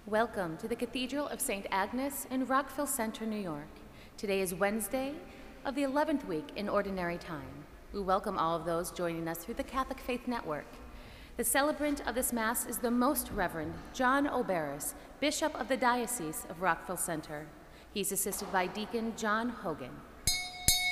Welcome to the Cathedral of St. Agnes in Rockville Centre, New York. Today is Wednesday of the 11th week in Ordinary Time. We welcome all of those joining us through the Catholic Faith Network. The celebrant of this Mass is the Most Reverend John Oberis, Bishop of the Diocese of Rockville Centre. He's assisted by Deacon John Hogan.